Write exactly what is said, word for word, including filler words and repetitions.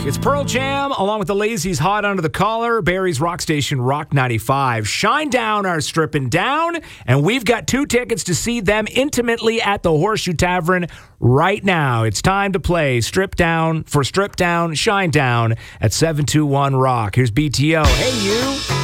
It's Pearl Jam, along with the Lazy's Hot Under the Collar, Barry's Rock Station, Rock ninety-five. Shinedown are stripping down, and we've got two tickets to see them intimately at the Horseshoe Tavern right now. It's time to play Strip Down for Strip Down, Shinedown at seven two one Rock. Here's B T O. Hey, you.